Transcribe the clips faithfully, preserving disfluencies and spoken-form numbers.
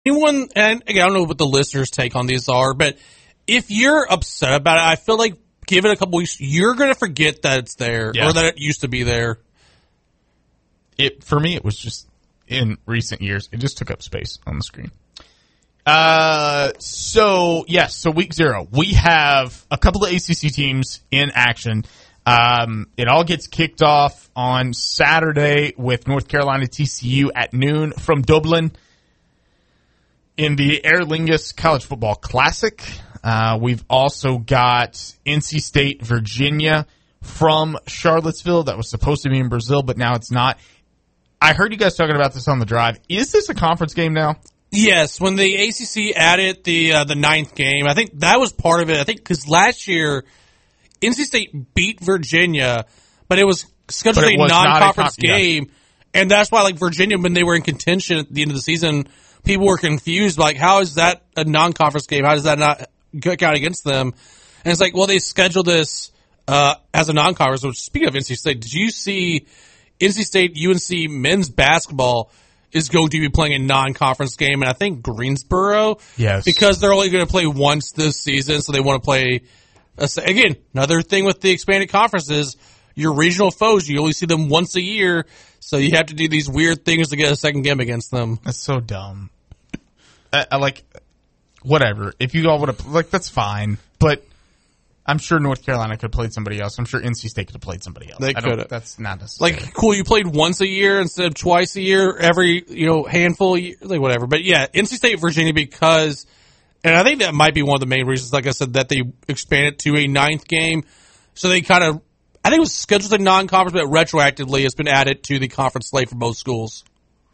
anyone, and again, I don't know what the listeners' take on these are, but if you're upset about it, I feel like give it a couple weeks, you're going to forget that it's there yeah. or that it used to be there. It for me, it was just in recent years, it just took up space on the screen. Uh, so yes, so week zero, we have a couple of A C C teams in action. Um, it all gets kicked off on Saturday with North Carolina T C U at noon from Dublin in the Aer Lingus College Football Classic. Uh, we've also got N C State, Virginia from Charlottesville. That was supposed to be in Brazil, but now it's not. I heard you guys talking about this on the drive. Is this a conference game now? Yes, when the A C C added the uh, the ninth game, I think that was part of it. I think because last year N C State beat Virginia, but it was scheduled but it a non-conference a con- game, yeah. and that's why like Virginia, when they were in contention at the end of the season, people were confused. Like, how is that a non-conference game? How does that not count against them? And it's like, well, they scheduled this uh, as a non-conference. Which, speaking of N C State, did you see N C State U N C men's basketball is going to be playing a non-conference game, and I think Greensboro. Yes. Because they're only going to play once this season, so they want to play. A, again, another thing with the expanded conference is your regional foes, you only see them once a year, so you have to do these weird things to get a second game against them. That's so dumb. I, I like, whatever. If you all would have, like, that's fine, but I'm sure North Carolina could have played somebody else. I'm sure N C State could have played somebody else. They could have. That's not necessary. Like, cool, you played once a year instead of twice a year, every, you know, handful of years, like, whatever. But, yeah, N C State, Virginia, because, and I think that might be one of the main reasons, like I said, that they expanded to a ninth game. So they kind of, I think it was scheduled a non-conference, but retroactively it's been added to the conference slate for both schools.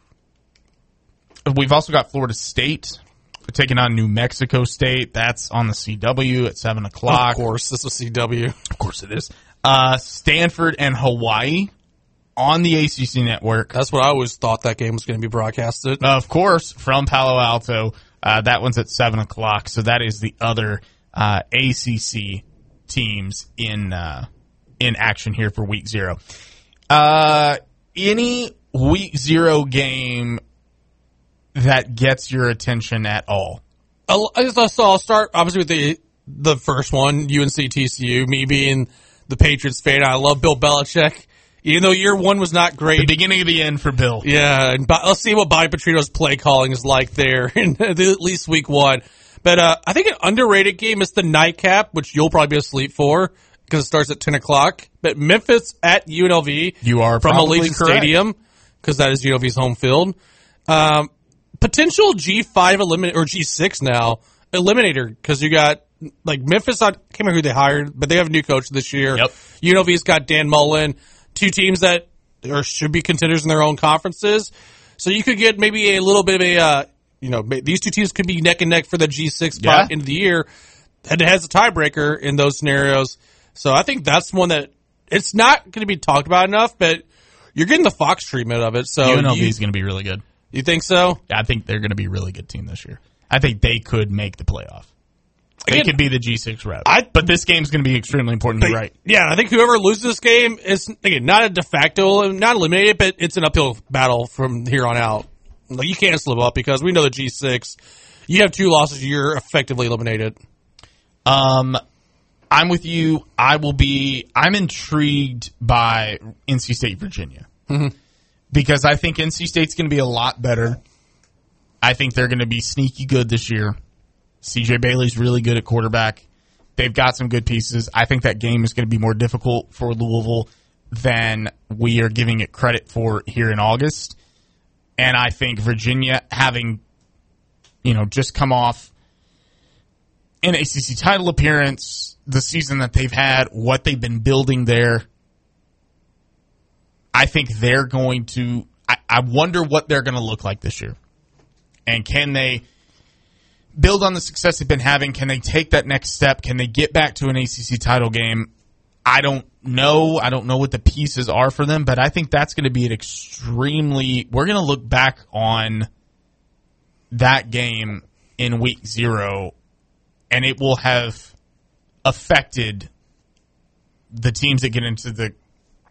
We've also got Florida State taking on New Mexico State. That's on the C W at seven o'clock. Of course, this is C W. Of course it is. Uh, Stanford and Hawaii on the A C C network. That's what I always thought that game was going to be broadcasted. Of course, from Palo Alto. Uh, that one's at seven o'clock. So that is the other uh, A C C teams in uh, in action here for week zero. Uh, any week zero game that gets your attention at all? I'll, so I'll start, obviously, with the the first one, U N C T C U. Me being the Patriots fan, I love Bill Belichick. Even though year one was not great. The beginning of the end for Bill. Yeah, and let's see what Bobby Petrino's play calling is like there in at least week one. But uh, I think an underrated game is the nightcap, which you'll probably be asleep for because it starts at ten o'clock. But Memphis at U N L V. You are from probably Allegiant correct. Stadium because that is U N L V's home field. Um, potential G five eliminator, or G six now, eliminator, because you got, like, Memphis, I can't remember who they hired, but they have a new coach this year. Yep. U N L V's got Dan Mullen, two teams that or should be contenders in their own conferences. So you could get maybe a little bit of a, uh, you know, these two teams could be neck and neck for the G six spot yeah. into the year, and it has a tiebreaker in those scenarios. So I think that's one that it's not going to be talked about enough, but you're getting the Fox treatment of it. So U N L V is going to be really good. You think so? Yeah, I think they're going to be a really good team this year. I think they could make the playoff. They Again, could be the G six route. I, but this game's going to be extremely important. but, You're right. Yeah, I think whoever loses this game is, again, not a de facto, not eliminated, but it's an uphill battle from here on out. Like, you can't slip up because we know the G six, you have two losses, you're effectively eliminated. Um, I'm with you. I will be, I'm intrigued by N C State, Virginia. Mm-hmm. Because I think N C State's going to be a lot better. I think they're going to be sneaky good this year. C J Bailey's really good at quarterback. They've got some good pieces. I think that game is going to be more difficult for Louisville than we are giving it credit for here in August. And I think Virginia, having, you know, just come off an A C C title appearance, the season that they've had, what they've been building there, I think they're going to, I, I wonder what they're going to look like this year. And can they build on the success they've been having? Can they take that next step? Can they get back to an A C C title game? I don't know. I don't know what the pieces are for them, but I think that's going to be an extremely, we're going to look back on that game in week zero, and it will have affected the teams that get into the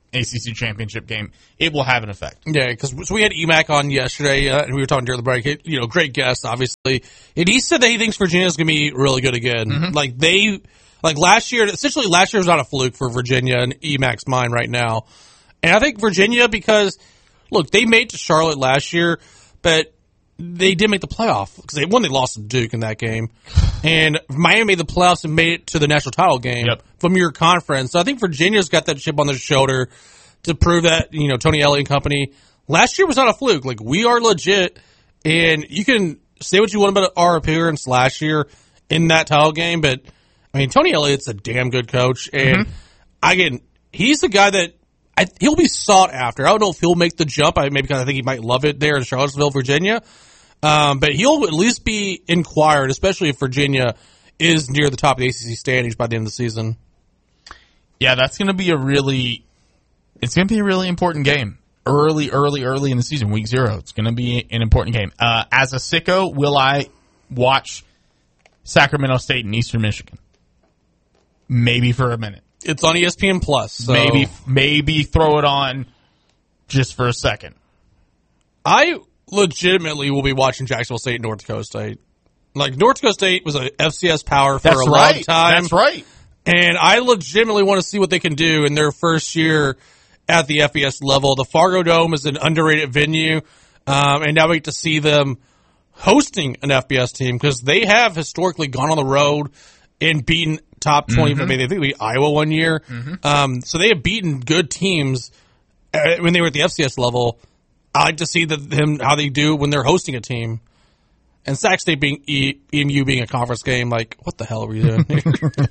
A C C championship game, it will have an effect. Yeah, because so we had E M A C on yesterday, uh, and we were talking during the break. It, you know, great guest, obviously. And he said that he thinks Virginia is going to be really good again. Mm-hmm. Like they, like last year, essentially last year was not a fluke for Virginia in E M A C's mind right now. And I think Virginia, because look, they made it to Charlotte last year, but they didn't make the playoff because they won. They lost to Duke in that game, and Miami made the playoffs and made it to the national title game yep. from your conference. So I think Virginia's got that chip on their shoulder to prove that, you know, Tony Elliott and company last year was not a fluke. Like, we are legit, and you can say what you want about our appearance last year in that title game, but I mean, Tony Elliott's a damn good coach, and mm-hmm. again, he's the guy that I, he'll be sought after. I don't know if he'll make the jump. I maybe because I think he might love it there in Charlottesville, Virginia. Um, but he'll at least be inquired, especially if Virginia is near the top of the A C C standings by the end of the season. Yeah, that's going to be a really, it's going to be a really important game. Early, early, early in the season, week zero. It's going to be an important game. Uh, as a sicko, will I watch Sacramento State and Eastern Michigan? Maybe for a minute. It's on E S P N Plus. So. Maybe, maybe throw it on just for a second. I legitimately will be watching Jacksonville State and North Dakota State. Like, North Dakota State was a F C S power for That's a right. long time. That's right. And I legitimately want to see what they can do in their first year at the F B S level. The Fargo Dome is an underrated venue, um, and now we get to see them hosting an F B S team because they have historically gone on the road and beaten top twenty. Mm-hmm. I mean, they think we beat Iowa one year. Mm-hmm. Um, so they have beaten good teams uh, when they were at the F C S level. I like to see the, them how they do when they're hosting a team. And Sac State being e, E M U being a conference game, like, what the hell are we doing here?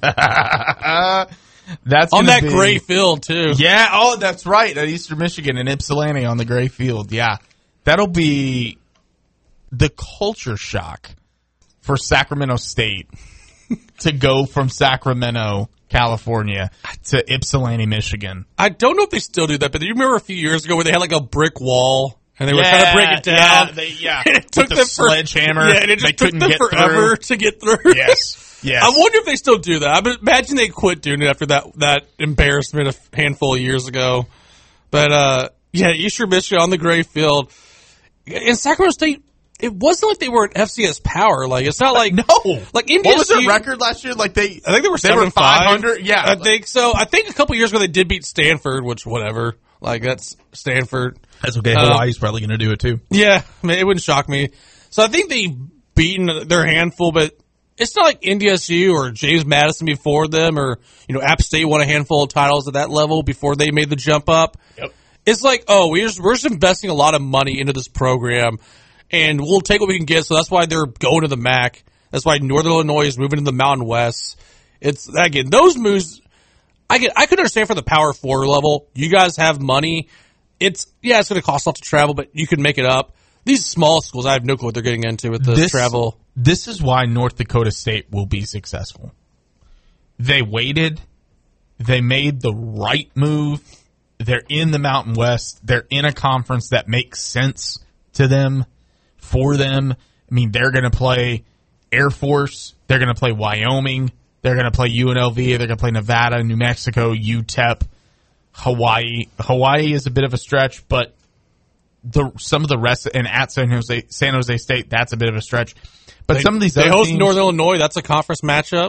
That's on that be, gray field, too. Yeah, oh, that's right. At Eastern Michigan and Ypsilanti on the gray field. Yeah. That'll be the culture shock for Sacramento State to go from Sacramento, California to Ypsilanti, Michigan. I don't know if they still do that, but do you remember a few years ago where they had like a brick wall and they were yeah, trying to break it down? Yeah, they, yeah. And it took With the them sledgehammer. For, yeah, and it just they took couldn't them get forever through. to get through. Yes, yes. I wonder if they still do that. I imagine they quit doing it after that, that embarrassment a handful of years ago. But, uh, yeah, Eastern Michigan on the gray field. In Sacramento State, it wasn't like they were an F C S power. Like, it's not like, no. Like, India what was their record last year? Like, they, I think they were they were five hundred. five. Yeah. I think so. I think a couple years ago they did beat Stanford, which, whatever. Like, that's Stanford. That's okay. Hawaii's uh, probably going to do it too. Yeah, I mean, it wouldn't shock me. So I think they've beaten their handful, but it's not like N D S U or James Madison before them, or, you know, App State won a handful of titles at that level before they made the jump up. Yep. It's like, oh, we're just, we're just investing a lot of money into this program, and we'll take what we can get. So that's why they're going to the M A C. That's why Northern Illinois is moving to the Mountain West. It's, again, those moves, I can, I could understand for the Power Four level. You guys have money. It's, yeah, it's going to cost a lot to travel, but you can make it up. These small schools, I have no clue what they're getting into with the this, travel. This is why North Dakota State will be successful. They waited. They made the right move. They're in the Mountain West. They're in a conference that makes sense to them, for them. I mean, they're going to play Air Force. They're going to play Wyoming. They're going to play U N L V. They're going to play Nevada, New Mexico, U T E P, Hawaii. Hawaii is a bit of a stretch, but the some of the rest, and at San Jose, San Jose State, that's a bit of a stretch. But they, some of these they other host teams, Northern Illinois. That's a conference matchup.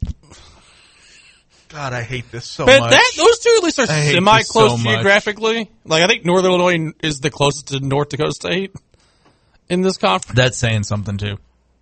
God, I hate this so but much. That, those two at least are semi-close so geographically. Like, I think Northern Illinois is the closest to North Dakota State in this conference. That's saying something too.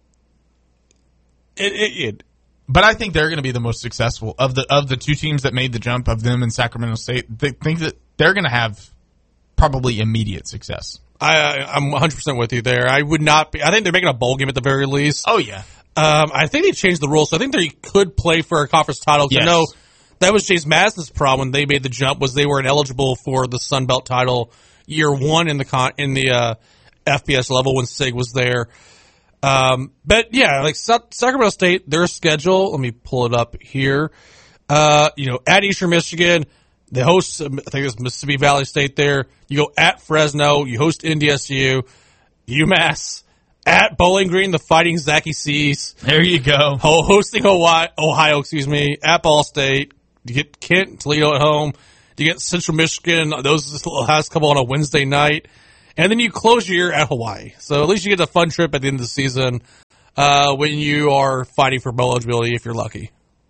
It, it, it But I think they're going to be the most successful of the of the two teams that made the jump, of them and Sacramento State. They think that they're going to have probably immediate success. I, I'm one hundred percent with you there. I would not be. I think they're making a bowl game at the very least. Oh yeah. Um, I think they changed the rules, so I think they could play for a conference title. Yes. I know that was James Madison's problem when they made the jump, was they were ineligible for the Sun Belt title year one in the con in the uh, F B S level when SIG was there. Um, but yeah, like Sacramento State, their schedule, let me pull it up here. Uh, you know, at Eastern Michigan, they host, I think it's Mississippi Valley State there. You go at Fresno, you host N D S U, UMass, at Bowling Green, the Fighting Zachy Seas. There you go. Hosting Hawaii, Ohio, excuse me, at Ball State. You get Kent, Toledo at home. You get Central Michigan, those last couple on a Wednesday night. And then you close your year at Hawaii. So at least you get a fun trip at the end of the season uh, when you are fighting for bowl eligibility if you're lucky.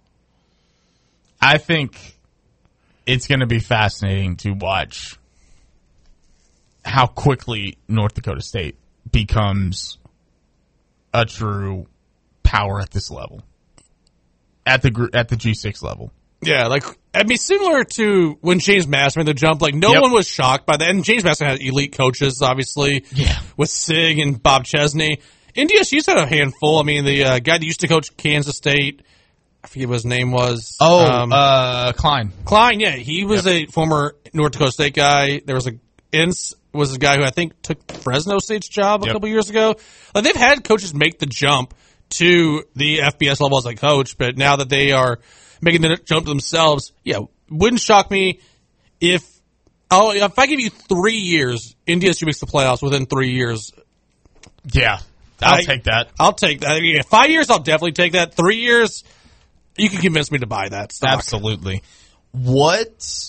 I think it's going to be fascinating to watch how quickly North Dakota State becomes a true power at this level, at the at the G six level. Yeah, like, I mean, similar to when James Madison made the jump, like, no yep. one was shocked by that. And James Madison had elite coaches, obviously, yeah. with Sig and Bob Chesney. N D S U's had a handful. I mean, the uh, guy that used to coach Kansas State, I forget what his name was. Oh, um, uh, Klein. Klein, yeah. He was yep. a former North Dakota State guy. There was a Ince was a guy who I think took Fresno State's job a yep. couple years ago. Like, they've had coaches make the jump to the F B S level as a coach, but now that they are making the jump themselves, yeah, wouldn't shock me if oh if I give you three years, N D S U makes the playoffs within three years. Yeah, I'll I, take that. I'll take that. Yeah, five years, I'll definitely take that. Three years, you can convince me to buy that stock. Absolutely. What?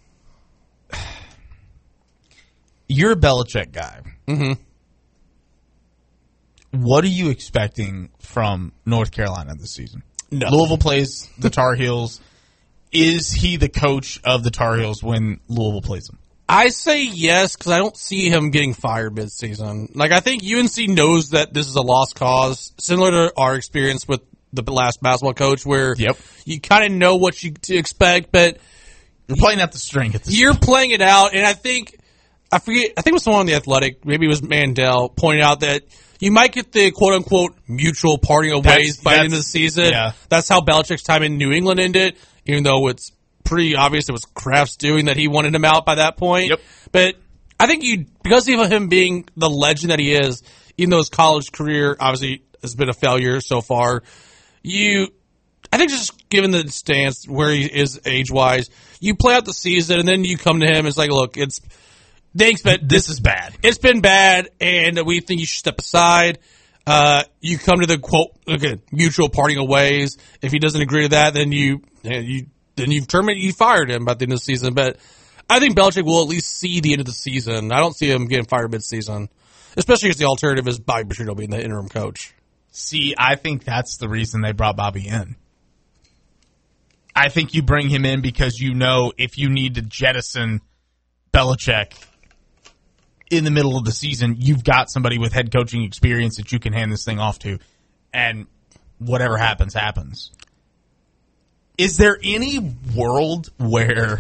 You're a Belichick guy. Mm-hmm. What are you expecting from North Carolina this season? No. Louisville plays the Tar Heels. Is he the coach of the Tar Heels when Louisville plays them? I say yes, because I don't see him getting fired mid-season. Like, I think U N C knows that this is a lost cause, similar to our experience with the last basketball coach, where yep. you kind of know what you to expect, but you're playing out the string. At this you're point. playing it out, and I think I forget. I think it was someone on the Athletic, maybe it was Mandel, pointed out that you might get the quote-unquote mutual parting of ways by the end of the season. Yeah. That's how Belichick's time in New England ended, even though it's pretty obvious it was Kraft's doing that he wanted him out by that point. Yep. But I think you, because of him being the legend that he is, even though his college career obviously has been a failure so far, you, I think just given the stance where he is age-wise, you play out the season and then you come to him and it's like, look, it's, thanks, but this, this is bad. It's been bad, and we think you should step aside. Uh, you come to the quote, okay, mutual parting of ways. If he doesn't agree to that, then you, you, then you've terminated, you fired him by the end of the season. But I think Belichick will at least see the end of the season. I don't see him getting fired mid-season, especially as the alternative is Bobby Petrino being the interim coach. See, I think that's the reason they brought Bobby in. I think you bring him in because you know if you need to jettison Belichick in the middle of the season, you've got somebody with head coaching experience that you can hand this thing off to, and whatever happens, happens. Is there any world where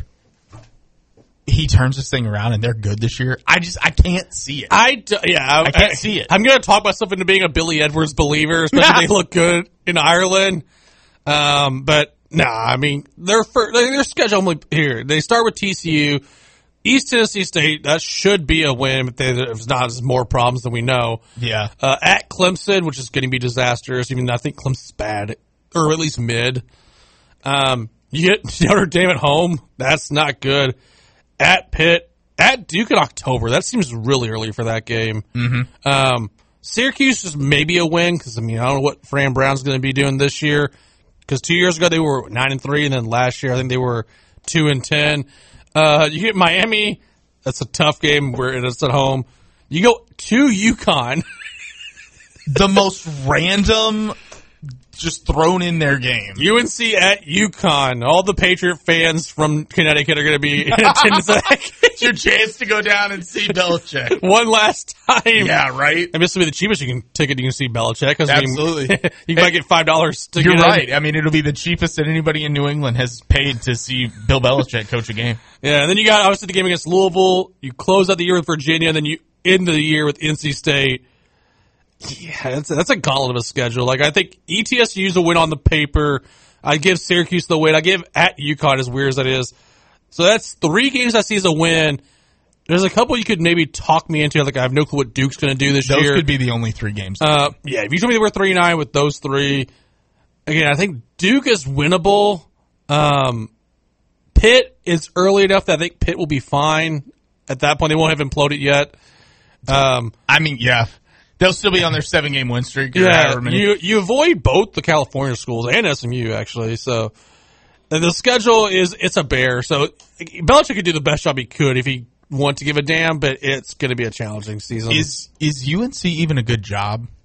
he turns this thing around and they're good this year? I just, I can't see it. I, do, yeah, I, I can't I, see it. I'm going to talk myself into being a Billy Edwards believer, especially if they look good in Ireland. Um, but nah, I mean, their first, their schedule here, they start with T C U. East Tennessee State, that should be a win, but there's not as more problems than we know. Yeah. Uh, at Clemson, which is going to be disastrous, even though I think Clemson's bad, or at least mid. Um, you get Notre Dame at home, that's not good. At Pitt, at Duke in October, that seems really early for that game. Mm-hmm. Um, Syracuse is maybe a win, because I mean, I don't know what Fran Brown's going to be doing this year, because two years ago they were nine and three, and then last year I think they were two and ten. Uh, you get Miami. That's a tough game where it's at home. You go to UConn. The most random, just thrown in their game. U N C at UConn. All the Patriot fans from Connecticut are going to be in attendance at that game. It's your chance to go down and see Belichick. One last time. Yeah, right? I mean, this will be the cheapest you can ticket you can see Belichick. Absolutely. I mean, you might get five dollars to You're get right. in. I mean, it'll be the cheapest that anybody in New England has paid to see Bill Belichick coach a game. Yeah, and then you got, obviously, the game against Louisville. You close out the year with Virginia, and then you end the year with N C State. Yeah, that's, that's a gauntlet of a schedule. Like, I think E T S U's a win on the paper. I give Syracuse the win. I give at UConn, as weird as that is. So that's three games I see as a win. There's a couple you could maybe talk me into. Like, I have no clue what Duke's going to do this those year. Those could be the only three games. Uh, yeah, if you told me they were three and nine with those three, again, I think Duke is winnable. Um, Pitt is early enough that I think Pitt will be fine. At that point, they won't have imploded yet. Um, I mean, yeah. They'll still be on their seven-game win streak. Yeah, you you avoid both the California schools and S M U, actually. So, And the schedule is, it's a bear. So Belichick could do the best job he could if he want to give a damn, but it's going to be a challenging season. Is is U N C even a good job?